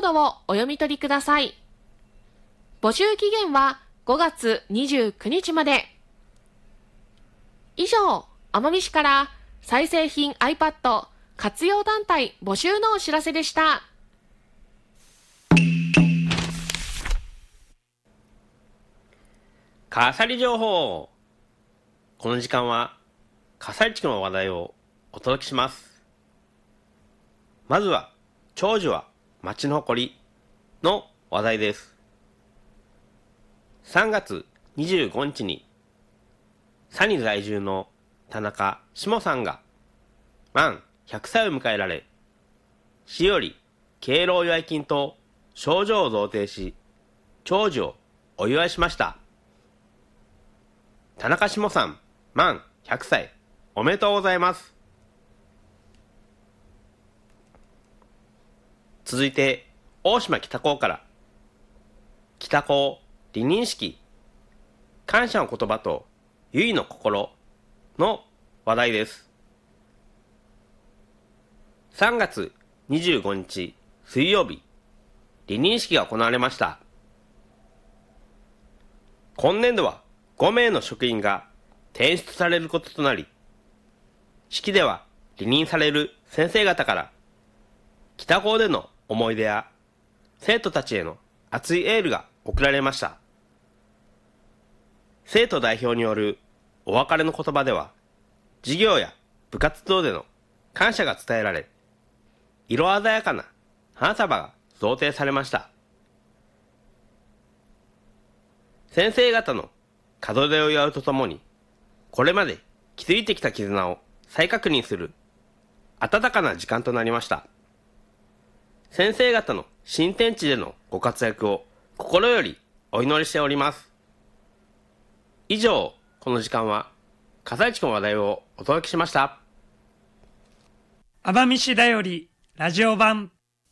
ドをお読み取りください。募集期限は5月29日まで。以上、奄美市から再生品 iPad 活用団体募集のお知らせでした。 かさり情報。この時間はかさり地区の話題をお届けします。まずは長寿は町の誇りの話題です。3月25日に佐仁在住の田中下さんが満100歳を迎えられ、市より敬老祝い金と賞状を贈呈し、長寿をお祝いしました。田中下さん満100歳おめでとうございます。続いて大島北高から北高離任式感謝の言葉と結の心の話題です。3月25日水曜日、離任式が行われました。今年度は5名の職員が転出されることとなり、式では離任される先生方から北高での思い出や生徒たちへの熱いエールが送られました。生徒代表によるお別れの言葉では、授業や部活動での感謝が伝えられ、色鮮やかな花束が贈呈されました。先生方の門出を祝うとともに、これまで築いてきた絆を再確認する温かな時間となりました。先生方の新天地でのご活躍を心よりお祈りしております。以上、この時間は笠市区の話題をお届けしました。 奄美市だよりラジオ版。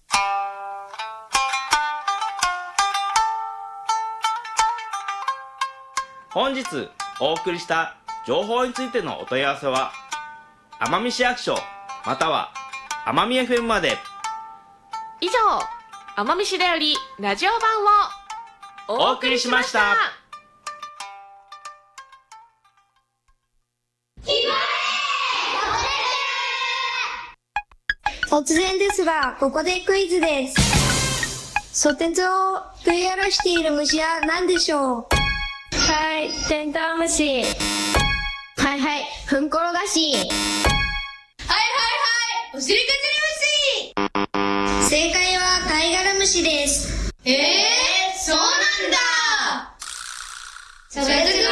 本日お送りした情報についてのお問い合わせは奄美市役所または奄美 FM まで。 以上、奄美市だよりラジオ版をお送りしました。 突然ですが、ここでクイズです。ソテツを食い荒らしている虫は何でしょう？はい、テントウムシ。はいはい、フンコロガシ。はいはいはい、おしりかじり虫。正解はカイガラムシです。そうなんだ。ソテツ